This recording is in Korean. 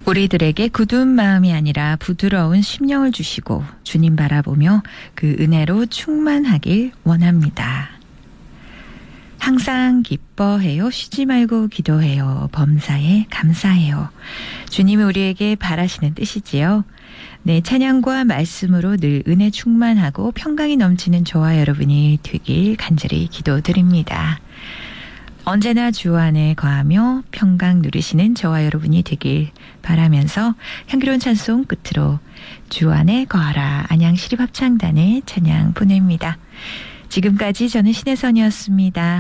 우리들에게 굳은 마음이 아니라 부드러운 심령을 주시고 주님 바라보며 그 은혜로 충만하길 원합니다. 항상 기뻐해요. 쉬지 말고 기도해요. 범사에 감사해요. 주님이 우리에게 바라시는 뜻이지요. 네, 찬양과 말씀으로 늘 은혜 충만하고 평강이 넘치는 저와 여러분이 되길 간절히 기도드립니다. 언제나 주 안에 거하며 평강 누리시는 저와 여러분이 되길 바라면서 향기로운 찬송 끝으로 주 안에 거하라 안양시립합창단의 찬양 보냅니다. 지금까지 저는 신혜선이었습니다.